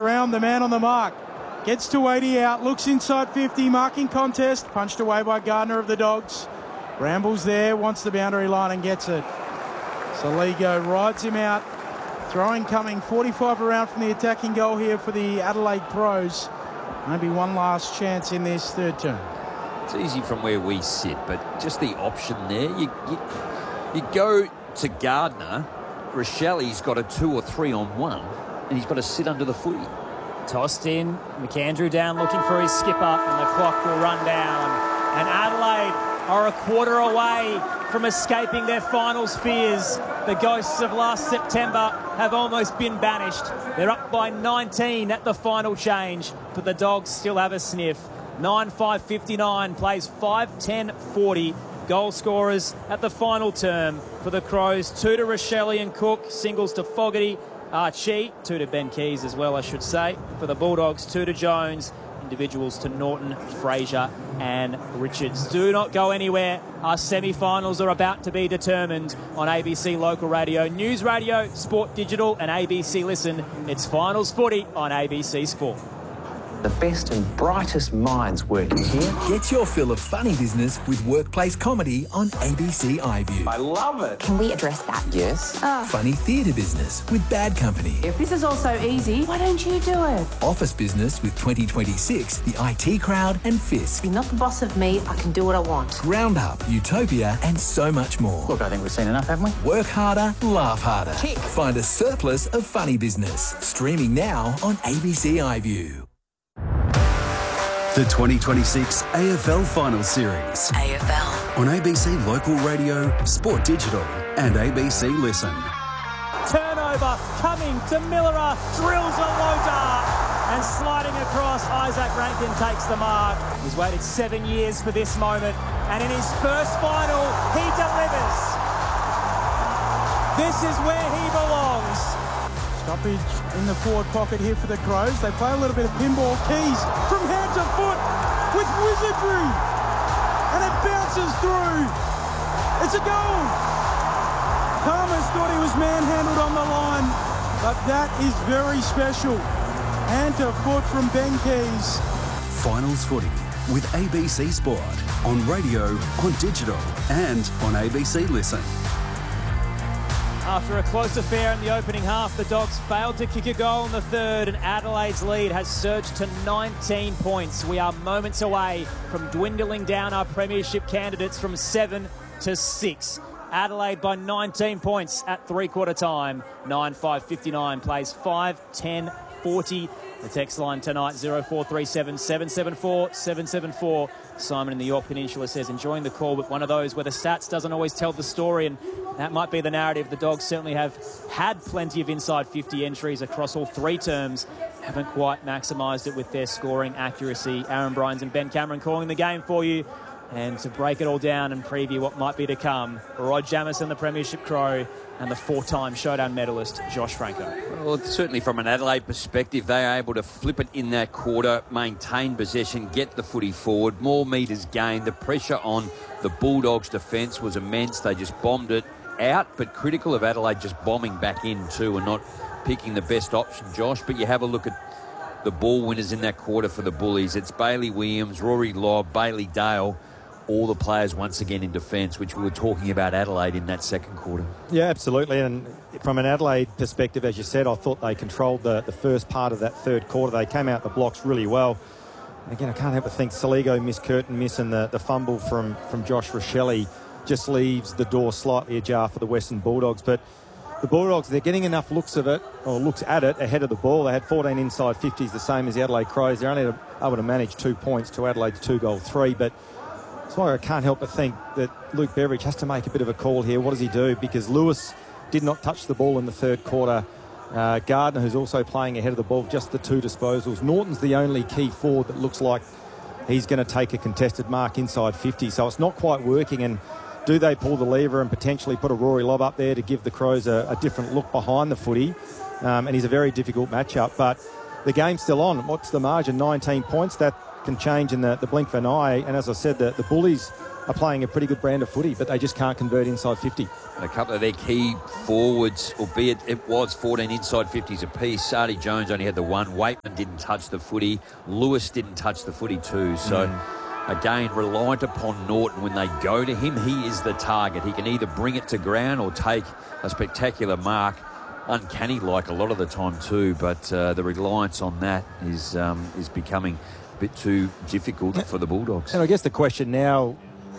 round, the man on the mark. Gets to 80 out, looks inside 50, marking contest, punched away by Gardner of the Dogs. Brambles there, wants the boundary line and gets it. Soligo rides him out. Throwing coming, 45 around from the attacking goal here for the Adelaide Crows. Maybe one last chance in this third term. It's easy from where we sit, but just the option there. You go to Gardner. Rochelli's got a 2 or 3 on 1, and he's got to sit under the footy. Tossed in, McAndrew down looking for his skipper, and the clock will run down. And Adelaide are a quarter away from escaping their finals fears. The ghosts of last September have almost been banished. They're up by 19 at the final change, but the Dogs still have a sniff. 9-5-59 plays 5-10-40. Goal scorers at the final term for the Crows. 2 to Rochelle and Cook, singles to Fogarty. Chi, 2 to Ben Keys as well, I should say. For the Bulldogs, 2 to Jones. Individuals to Norton, Fraser and Richards. Do not go anywhere. Our semi-finals are about to be determined on ABC Local Radio, News Radio, Sport Digital and ABC Listen. It's Finals Footy on ABC Sport. The best and brightest minds working here. Get your fill of funny business with workplace comedy on ABC iView. I love it. Can we address that? Yes. Funny theatre business with Bad Company. If this is all so easy, why don't you do it? Office business with 2026, the IT Crowd and Fisk. You're not the boss of me, I can do what I want. Roundup, Utopia and so much more. Look, I think we've seen enough, haven't we? Work harder, laugh harder. Tick. Find a surplus of funny business. Streaming now on ABC iView. The 2026 AFL Finals Series. AFL. On ABC Local Radio, Sport Digital and ABC Listen. Turnover coming to Millerer, drills a loader, and sliding across, Isaac Rankin takes the mark. He's waited 7 years for this moment, and in his first final, he delivers. This is where he belongs. Stoppage in the forward pocket here for the Crows. They play a little bit of pinball. Keys from head to foot with wizardry. And it bounces through. It's a goal. Palmer's thought he was manhandled on the line, but that is very special. Hand to foot from Ben Keys. Finals Footy with ABC Sport. On radio, on digital and on ABC Listen. After a close affair in the opening half, the Dogs failed to kick a goal in the third, and Adelaide's lead has surged to 19 points. We are moments away from dwindling down our premiership candidates from 7 to 6. Adelaide by 19 points at three-quarter time. 9-5-59 plays 5-10-40. The text line tonight, 0437 774 774. Simon in the York Peninsula says, enjoying the call, but one of those where the stats doesn't always tell the story, and that might be the narrative. The Dogs certainly have had plenty of inside 50 entries across all three terms. Haven't quite maximised it with their scoring accuracy. Aaron Bryans and Ben Cameron calling the game for you. And to break it all down and preview what might be to come, Rod Jamison, the Premiership Crow, and the four-time Showdown medalist, Josh Franco. Well, certainly from an Adelaide perspective, they are able to flip it in that quarter, maintain possession, get the footy forward, more metres gained. The pressure on the Bulldogs' defence was immense. They just bombed it out, but critical of Adelaide just bombing back in too and not picking the best option, Josh. But you have a look at the ball winners in that quarter for the Bullies. It's Bailey Williams, Rory Lobb, Bailey Dale, all the players once again in defence, which we were talking about Adelaide in that second quarter. Yeah, absolutely. And from an Adelaide perspective, as you said, I thought they controlled the first part of that third quarter. They came out the blocks really well. And again, I can't help but think Soligo missed Curtin miss, and the fumble from Josh Rochelle just leaves the door slightly ajar for the Western Bulldogs. But the Bulldogs, they're getting enough looks at it ahead of the ball. They had 14 inside 50s, the same as the Adelaide Crows. They're only able to manage 2 points to Adelaide's 2-goal-3. But that's why I can't help but think that Luke Beveridge has to make a bit of a call here. What does he do? Because Lewis did not touch the ball in the third quarter. Gardner, who's also playing ahead of the ball, just the 2 disposals. Norton's the only key forward that looks like he's going to take a contested mark inside 50. So it's not quite working. And do they pull the lever and potentially put a Rory Lobb up there to give the Crows a different look behind the footy? And he's a very difficult matchup. But the game's still on. What's the margin? 19 points. That can change in the blink of an eye. And as I said, the Bullies are playing a pretty good brand of footy, but they just can't convert inside 50. And a couple of their key forwards, albeit it was 14 inside 50s apiece. Sadi Jones only had the one. Waitman didn't touch the footy. Lewis didn't touch the footy too. So, again, reliant upon Norton. When they go to him, he is the target. He can either bring it to ground or take a spectacular mark. Uncanny like a lot of the time too, but the reliance on that is becoming a bit too difficult for the Bulldogs. And I guess the question now,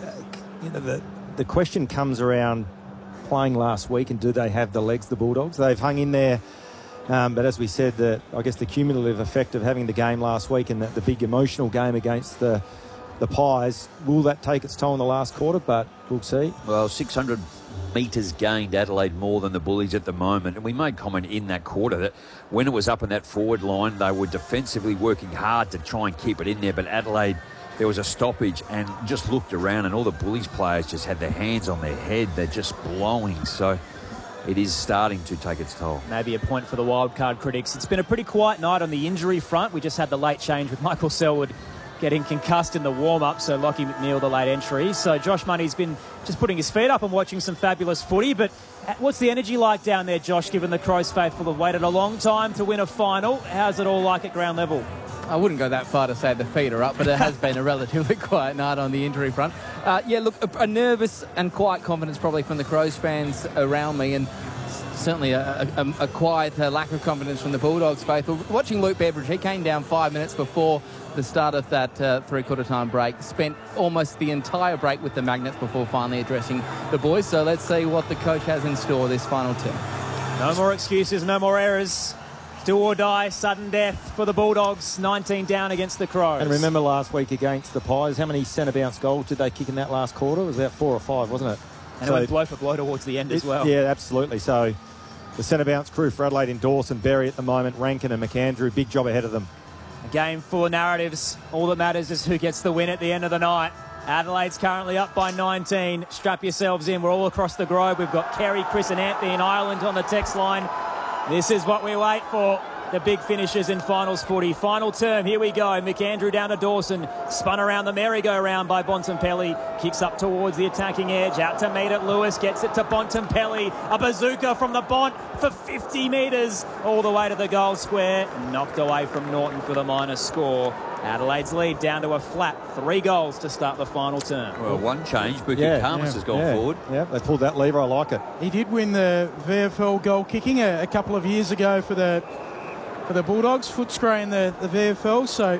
the question comes around playing last week, and do they have the legs, the Bulldogs? They've hung in there, but as we said, I guess the cumulative effect of having the game last week and the big emotional game against the Pies, will that take its toll in the last quarter? But we'll see. Well, 600 metres gained Adelaide more than the Bullies at the moment, and we made comment in that quarter that when it was up in that forward line, they were defensively working hard to try and keep it in there, but Adelaide, there was a stoppage and just looked around and all the Bullies players just had their hands on their head. They're just blowing. So it is starting to take its toll. Maybe a point for the wildcard critics. It's been a pretty quiet night on the injury front. We just had the late change with Michael Selwood getting concussed in the warm-up, so Lockie McNeil, the late entry. So Josh Money's been just putting his feet up and watching some fabulous footy. But what's the energy like down there, Josh, given the Crows faithful have waited a long time to win a final? How's it all like at ground level? I wouldn't go that far to say the feet are up, but it has been a relatively quiet night on the injury front. Look, a nervous and quiet confidence probably from the Crows fans around me, and certainly a quiet lack of confidence from the Bulldogs faithful. Watching Luke Beveridge, he came down 5 minutes before the start of that three-quarter time break, spent almost the entire break with the Magnets before finally addressing the boys. So let's see what the coach has in store this final term. No more excuses, no more errors. Do or die, sudden death for the Bulldogs, 19 down against the Crows. And remember last week against the Pies, how many centre bounce goals did they kick in that last quarter? It was about 4 or 5, wasn't it? And it went blow for blow towards the end as well. Yeah, absolutely. So the centre bounce crew for Adelaide in Dawson, Berry at the moment, Rankin and McAndrew, big job ahead of them. A game full of narratives. All that matters is who gets the win at the end of the night. Adelaide's currently up by 19. Strap yourselves in. We're all across the globe. We've got Kerry, Chris and Anthony in Ireland on the text line. This is what we wait for. The big finishes in finals footy. Final term, here we go. McAndrew down to Dawson. Spun around the merry-go-round by Bontempelli. Kicks up towards the attacking edge. Out to meet it. Lewis gets it to Bontempelli. A bazooka from the Bont for 50 metres. All the way to the goal square. Knocked away from Norton for the minus score. Adelaide's lead down to a flat 3 goals to start the final term. Well, one change. Bukit Karmas has gone forward. Yeah, they pulled that lever. I like it. He did win the VFL goal kicking a couple of years ago for the Bulldogs. Footscray in the VFL, so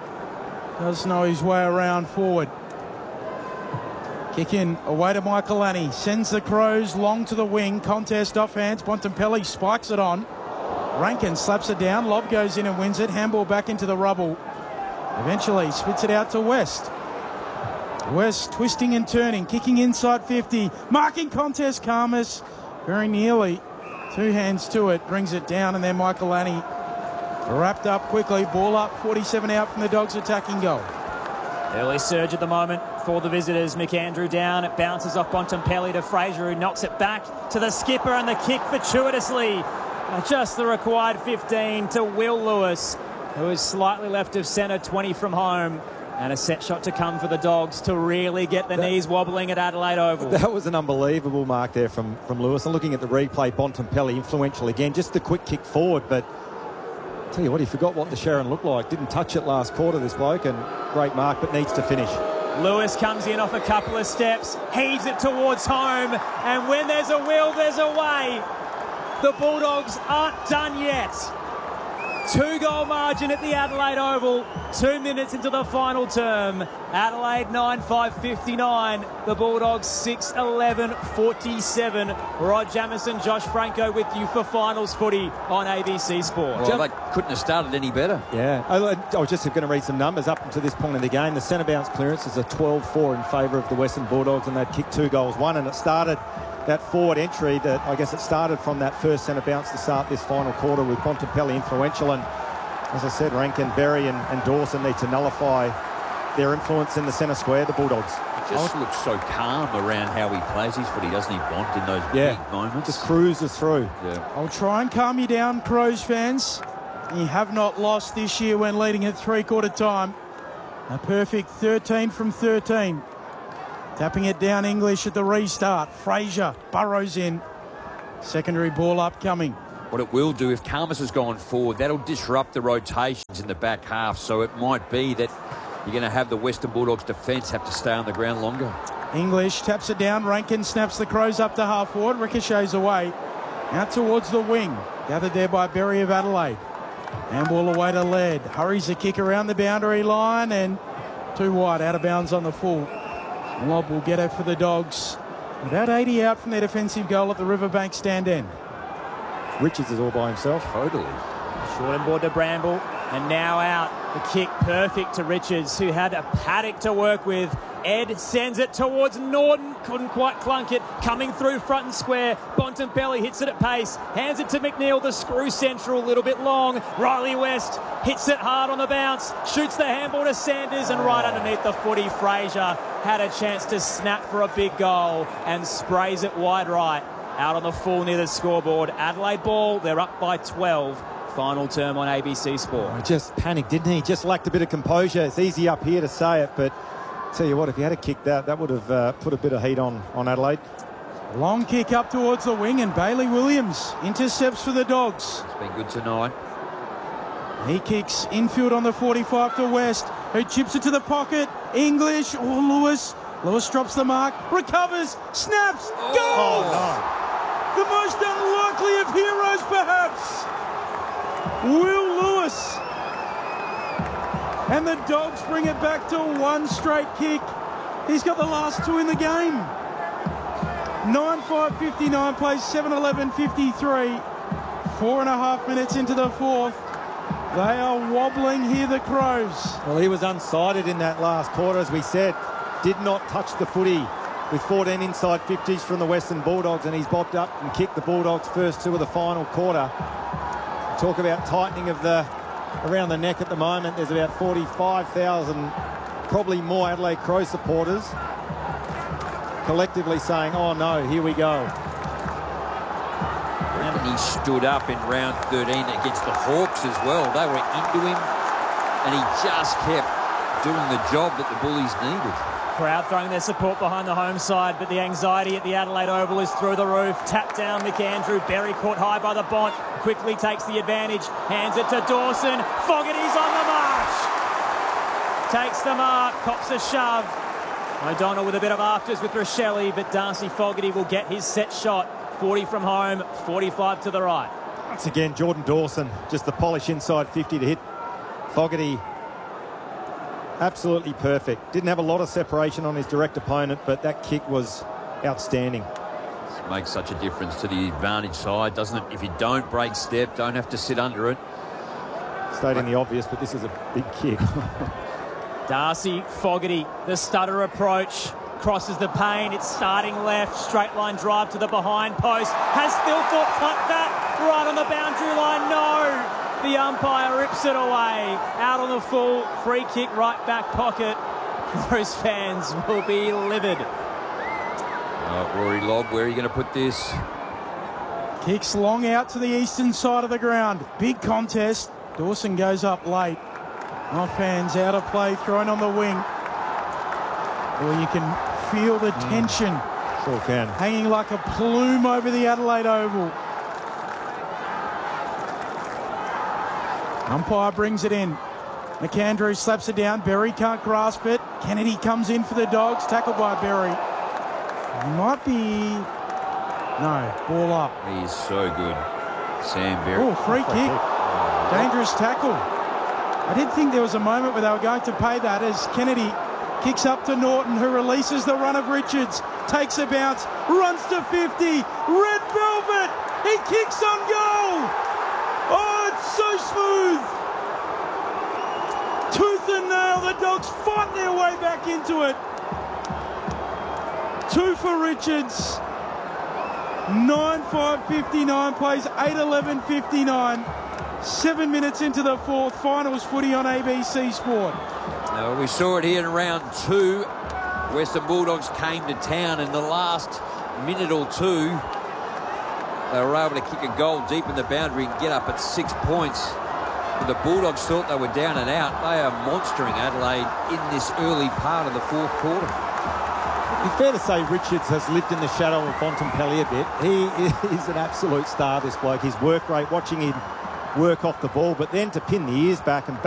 does know his way around forward. Kick in away to Michaelani. Sends the Crows long to the wing. Contest off hands. Bontempelli spikes it on. Rankin slaps it down. Lob goes in and wins it. Handball back into the rubble. Eventually spits it out to West. West twisting and turning. Kicking inside 50. Marking contest. Karmas very nearly. 2 hands to it. Brings it down, and then Michaelani wrapped up quickly. Ball up. 47 out from the Dogs attacking goal. Early surge at the moment for the visitors. McAndrew down. It bounces off Bontempelli to Fraser, who knocks it back to the skipper, and the kick fortuitously. Just the required 15 to Will Lewis, who is slightly left of centre, 20 from home. And a set shot to come for the Dogs to really get the knees wobbling at Adelaide Oval. That was an unbelievable mark there from Lewis. And looking at the replay, Bontempelli influential again. Just the quick kick forward, but tell you what, he forgot what the Sharon looked like. Didn't touch it last quarter, this bloke, and great mark, but needs to finish. Lewis comes in off a couple of steps, heaves it towards home, and when there's a will, there's a way. The Bulldogs aren't done yet. 2-goal margin at the Adelaide Oval, 2 minutes into the final term. Adelaide 9-5-59, the Bulldogs 6-11-47. Rod Jamieson, Josh Franco with you for finals footy on ABC Sport. Well, they couldn't have started any better. Yeah, I was just going to read some numbers up until this point in the game. The centre bounce clearance is a 12-4 in favour of the Western Bulldogs, and they'd kicked 2 goals, 1, and it started that forward entry that I guess it started from that first centre bounce to start this final quarter with Bontempelli influential. And as I said, Rankin, Berry and Dawson need to nullify their influence in the centre square, the Bulldogs. He just looks so calm around how he plays his footy, doesn't he, Bont, in those big moments? Just cruises through. Yeah. I'll try and calm you down, Crows fans. You have not lost this year when leading at 3/4 time. A perfect 13 from 13. Tapping it down English at the restart. Fraser burrows in. Secondary ball upcoming. What it will do, if Khamis has gone forward, that'll disrupt the rotations in the back half. So it might be that you're going to have the Western Bulldogs defence have to stay on the ground longer. English taps it down. Rankin snaps the Crows up to half forward. Ricochets away. Out towards the wing. Gathered there by Berry of Adelaide. Handball away to Laird. Hurries the kick around the boundary line and too wide. Out of bounds on the full. Lob will get it for the Dogs. About 80 out from their defensive goal at the Riverbank stand end. Richards is all by himself. Totally. Short and board to Bramble. And now out. The kick perfect to Richards, who had a paddock to work with. Ed sends it towards Norton. Couldn't quite clunk it. Coming through front and square. Bontempelli hits it at pace. Hands it to McNeil. The screw central a little bit long. Riley West hits it hard on the bounce. Shoots the handball to Sanders. And right underneath the footy, Fraser had a chance to snap for a big goal and sprays it wide right. Out on the full near the scoreboard. Adelaide ball. They're up by 12. Final term on ABC Sport. Oh, just panicked, didn't he? Just lacked a bit of composure. It's easy up here to say it, but tell you what, if he had a kick that would have put a bit of heat on Adelaide. Long kick up towards the wing and Bailey Williams intercepts for the Dogs. It's been good tonight. He kicks infield on the 45 to West, who chips it to the pocket. English, Lewis. Lewis drops the mark, recovers, snaps, goals! Oh, no. The most unlikely of heroes, perhaps. Will Lewis. And the Dogs bring it back to one straight kick. He's got the last two in the game. 9-5-59 plays 7-11-53. 4.5 minutes into the fourth. They are wobbling here, the Crows. Well, he was unsighted in that last quarter, as we said. Did not touch the footy with 14 inside 50s from the Western Bulldogs, and he's bobbed up and kicked the Bulldogs' first two of the final quarter. Talk about tightening of the around the neck at the moment. There's about 45,000, probably more Adelaide Crow supporters collectively saying, oh no, here we go. And he stood up in round 13 against the Hawks as well. They were into him and he just kept doing the job that the Bullies needed. Crowd throwing their support behind the home side, but the anxiety at the Adelaide Oval is through the roof. Tap down McAndrew. Berry caught high by the Bont. Quickly takes the advantage. Hands it to Dawson. Fogarty's on the march. Takes the mark. Cops a shove. O'Donnell with a bit of afters with Rochelle, but Darcy Fogarty will get his set shot. 40 from home, 45 to the right. Once again, Jordan Dawson, just the polish inside 50 to hit Fogarty. Absolutely perfect. Didn't have a lot of separation on his direct opponent, but that kick was outstanding. This makes such a difference to the advantage side, doesn't it? If you don't break step, don't have to sit under it. Stating the obvious, but this is a big kick. Darcy Fogarty, the stutter approach, crosses the pane. It's starting left, straight line drive to the behind post. Has Thilthorpe cut that right on the boundary line? No. The umpire rips it away. Out on the full, free kick right back pocket. Crows fans will be livid. Rory Lobb, where are you going to put this? Kicks long out to the eastern side of the ground. Big contest. Dawson goes up late. Off hands, out of play, thrown on the wing. Well, you can feel the tension. Sure can. Hanging like a plume over the Adelaide Oval. Umpire brings it in. McAndrew slaps it down. Berry can't grasp it. Kennedy comes in for the Dogs. Tackled by Berry. He might be... No, ball up. He is so good. Sam Berry. Oh, free kick. Dangerous tackle. I did think there was a moment where they were going to pay that as Kennedy kicks up to Norton, who releases the run of Richards. Takes a bounce. Runs to 50. Red velvet. He kicks on goal. Oh, it's so smooth. Tooth and nail. The Dogs fight their way back into it. 2 for Richards. 9-5-59 plays 8-11-59. 7 minutes into the fourth. Finals footy on ABC Sport. We saw it here in round 2. Western Bulldogs came to town in the last minute or two. They were able to kick a goal deep in the boundary and get up at 6 points. But the Bulldogs thought they were down and out. They are monstering Adelaide in this early part of the fourth quarter. It's fair to say Richards has lived in the shadow of Bontempelli a bit. He is an absolute star, this bloke. His work rate, watching him work off the ball, but then to pin the ears back and